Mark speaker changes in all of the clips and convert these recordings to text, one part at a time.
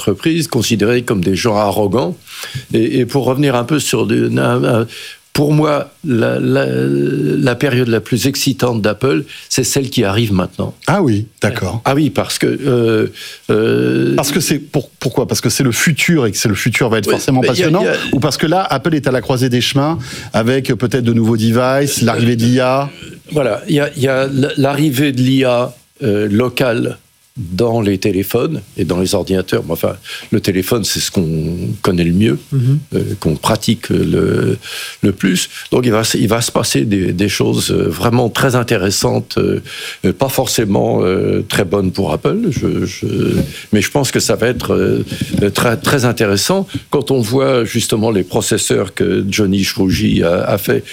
Speaker 1: entreprises considérés comme des gens arrogants. Et pour revenir un peu sur... Pour moi, la période la plus excitante d'Apple, c'est celle qui arrive maintenant.
Speaker 2: Ah oui, d'accord.
Speaker 1: Ah oui, parce que...
Speaker 2: Parce que c'est... Pourquoi ? Parce que c'est le futur et que le futur va être forcément passionnant ? Ou parce que là, Apple est à la croisée des chemins avec peut-être de nouveaux devices, l'arrivée de l'IA ?
Speaker 1: Voilà, il y a l'arrivée de l'IA locale dans les téléphones et dans les ordinateurs. Enfin, le téléphone, c'est ce qu'on connaît le mieux, qu'on pratique le plus. Donc, il va se passer des choses vraiment très intéressantes, pas forcément très bonnes pour Apple, mais je pense que ça va être très, très intéressant quand on voit justement les processeurs que Johnny Chouji a fait.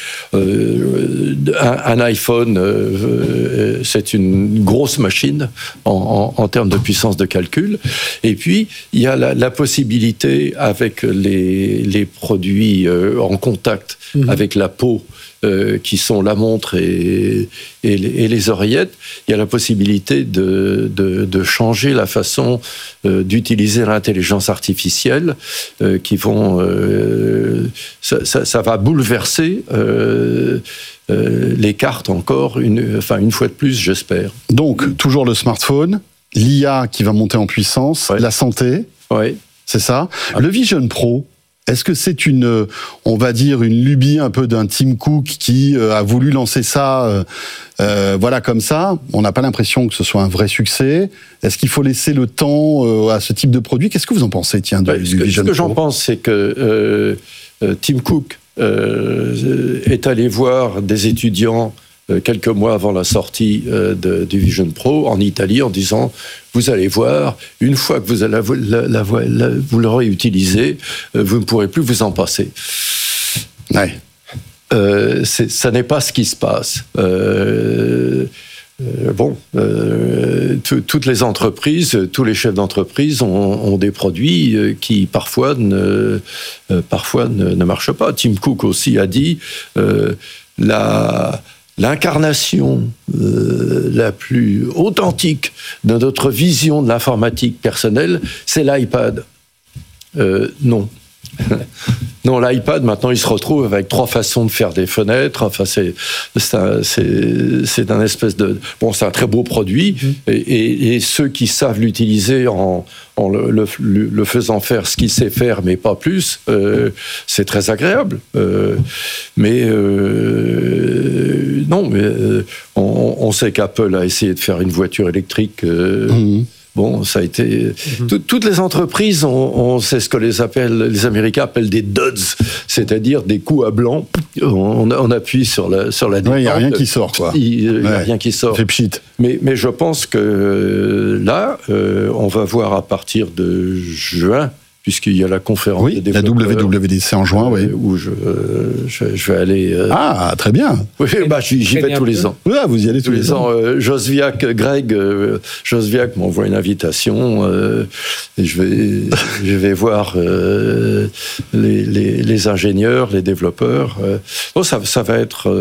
Speaker 1: Un iPhone, c'est une grosse machine en termes de puissance de calcul. Et puis, il y a la possibilité, avec les produits en contact avec la peau, qui sont la montre et les oreillettes, il y a la possibilité de changer la façon d'utiliser l'intelligence artificielle, qui vont... ça va bouleverser... les cartes encore, une fois de plus, j'espère.
Speaker 2: Donc, toujours le smartphone, l'IA qui va monter en puissance, la santé, c'est ça. Le Vision Pro, est-ce que c'est on va dire, une lubie un peu d'un Tim Cook qui a voulu lancer ça, comme ça ? On n'a pas l'impression que ce soit un vrai succès. Est-ce qu'il faut laisser le temps à ce type de produit ? Qu'est-ce que vous en pensez, du Vision Pro ? Ce que j'en
Speaker 1: pense, c'est que Tim Cook est allé voir des étudiants quelques mois avant la sortie du Vision Pro en Italie en disant « Vous allez voir, une fois que vous l'aurez utilisé, vous ne pourrez plus vous en passer. » Ça n'est pas ce qui se passe. Toutes les entreprises, tous les chefs d'entreprise ont des produits qui parfois ne marchent pas. Tim Cook aussi a dit l'incarnation la plus authentique de notre vision de l'informatique personnelle, c'est l'iPad. Non. Non, l'iPad, maintenant, il se retrouve avec 3 façons de faire des fenêtres. Enfin, c'est un espèce de... Bon, c'est un très beau produit. Et ceux qui savent l'utiliser en le faisant faire ce qu'il sait faire, mais pas plus, c'est très agréable. On sait qu'Apple a essayé de faire une voiture électrique... Bon, ça a été... Toutes les entreprises, c'est ce que les Américains appellent des duds, c'est-à-dire des coups à blanc. On appuie sur la détente.
Speaker 2: Il n'y a rien qui sort, quoi.
Speaker 1: Il n'y a rien qui sort.
Speaker 2: C'est pchit.
Speaker 1: Mais je pense que là, on va voir à partir de juin, puisqu'il y a la conférence des développeurs.
Speaker 2: La WWDC en juin,
Speaker 1: où je vais aller...
Speaker 2: Ah, très bien.
Speaker 1: Oui, j'y vais tous les ans.
Speaker 2: Ouais, vous y allez tous les ans.
Speaker 1: Greg Josviak m'envoie une invitation et je vais voir les ingénieurs, les développeurs. Ça va être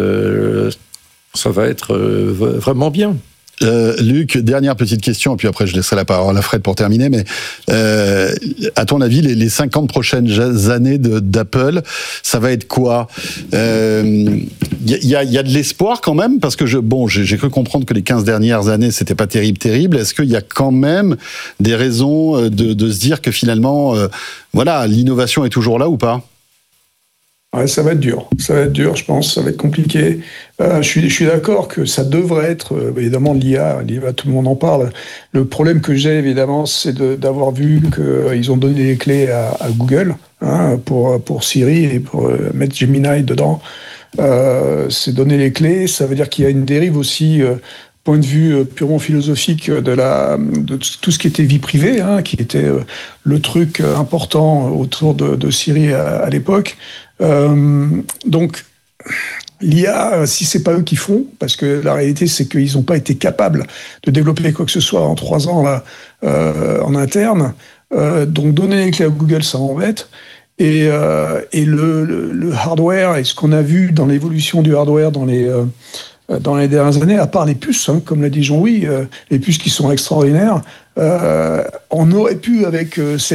Speaker 1: vraiment bien.
Speaker 2: Luc, dernière petite question, et puis après je laisserai la parole à Fred pour terminer, mais à ton avis, les 50 prochaines années d'Apple, ça va être quoi ? Il y a de l'espoir quand même, parce que j'ai cru comprendre que les 15 dernières années, c'était pas terrible. Est-ce qu'il y a quand même des raisons de se dire que finalement, l'innovation est toujours là ou pas ?
Speaker 3: Ouais, ça va être dur, je pense, ça va être compliqué. Je suis d'accord que ça devrait être, évidemment, l'IA, tout le monde en parle. Le problème que j'ai, évidemment, c'est d'avoir vu qu'ils ont donné les clés à Google pour Siri et pour mettre Gemini dedans. C'est donner les clés, ça veut dire qu'il y a une dérive aussi... point de vue purement philosophique de tout ce qui était vie privée, qui était le truc important autour de Siri à l'époque. Donc, l'IA, si c'est pas eux qui font, parce que la réalité c'est qu'ils n'ont pas été capables de développer quoi que ce soit en 3 ans là, en interne, donc donner les clés à Google, ça m'embête. Et le hardware, et ce qu'on a vu dans l'évolution du hardware dans les dernières années, à part les puces, comme l'a dit Jean-Louis, les puces qui sont extraordinaires, on aurait pu, avec cette